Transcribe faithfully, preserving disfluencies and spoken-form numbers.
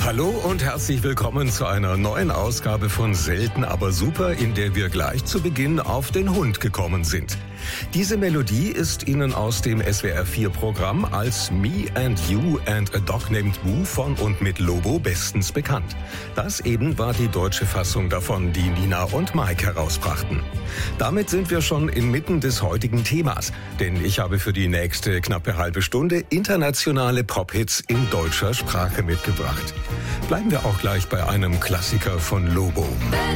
Hallo und herzlich willkommen zu einer neuen Ausgabe von Selten aber super, in der wir gleich zu Beginn auf den Hund gekommen sind. Diese Melodie ist Ihnen aus dem S W R vier Programm als Me and You and a Dog Named Boo von und mit Lobo bestens bekannt. Das eben war die deutsche Fassung davon, die Nina und Mike herausbrachten. Damit sind wir schon inmitten des heutigen Themas, denn ich habe für die nächste knappe halbe Stunde internationale Pop-Hits in deutscher Sprache mitgebracht. Bleiben wir auch gleich bei einem Klassiker von Lobo.